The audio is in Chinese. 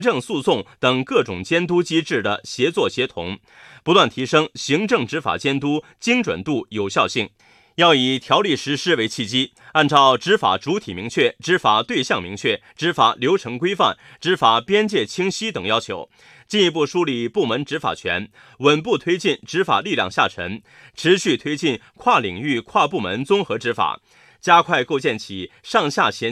政诉讼等各种监督机制的协作协同，不断提升行政执法监督精准度、有效性。要以条例实施为契机，按照执法主体明确、执法对象明确、执法流程规范、执法边界清晰等要求，进一步梳理部门执法权，稳步推进执法力量下沉，持续推进跨领域、跨部门综合执法，加快构建起上下衔